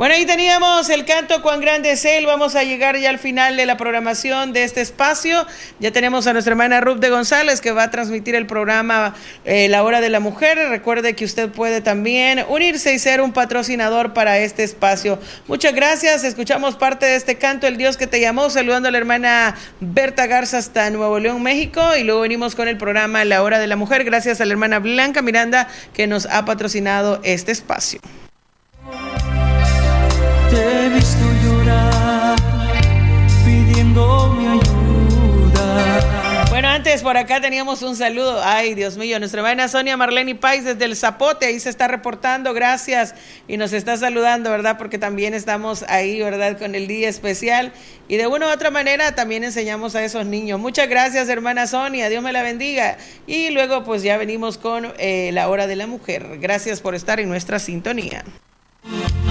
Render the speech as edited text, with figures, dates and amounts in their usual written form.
Bueno, ahí teníamos el canto Cuán grande es Él. Vamos a llegar ya al final de la programación de este espacio. Ya tenemos a nuestra hermana Ruth de González, que va a transmitir el programa La Hora de la Mujer. Recuerde que usted puede también unirse y ser un patrocinador para este espacio. Muchas gracias. Escuchamos parte de este canto, El Dios que te llamó, saludando a la hermana Berta Garza hasta Nuevo León, México. Y luego venimos con el programa La Hora de la Mujer, gracias a la hermana Blanca Miranda, que nos ha patrocinado este espacio. Te he visto llorar, pidiendo mi ayuda. Bueno, antes por acá teníamos un saludo. Ay, Dios mío, nuestra hermana Sonia Marlene Pais desde el Zapote, ahí se está reportando, gracias. Y nos está saludando, ¿verdad? Porque también estamos ahí, ¿verdad? Con el día especial. Y de una u otra manera también enseñamos a esos niños. Muchas gracias, hermana Sonia, Dios me la bendiga. Y luego pues ya venimos con La Hora de la Mujer. Gracias por estar en nuestra sintonía.